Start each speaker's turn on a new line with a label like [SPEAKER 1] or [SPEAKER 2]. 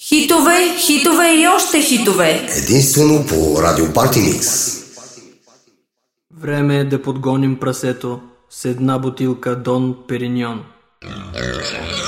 [SPEAKER 1] Хитове, хитове и още хитове.
[SPEAKER 2] Единствено по Радио Парти Микс.
[SPEAKER 3] Време е да подгоним прасето с една бутилка Дон Периньон.